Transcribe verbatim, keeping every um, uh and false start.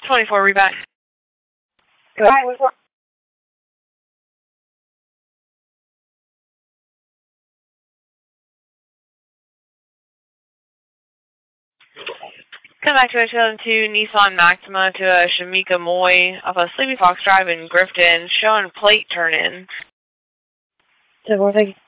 twenty-four, reback. Alright, what's wrong? Come back to a two thousand two Nissan Maxima to a Shamika Moy off of Sleepy Fox Drive in Grifton, showing plate turn-in. ten four, thank you.